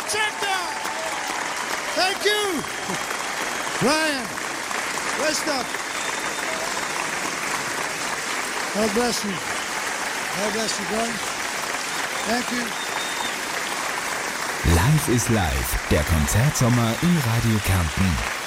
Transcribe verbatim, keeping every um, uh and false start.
Concerto! Thank you! Ryan, rest up. God bless you. God bless you, brother. Thank you. Live is Live, der Konzertsommer im Radio Kärnten.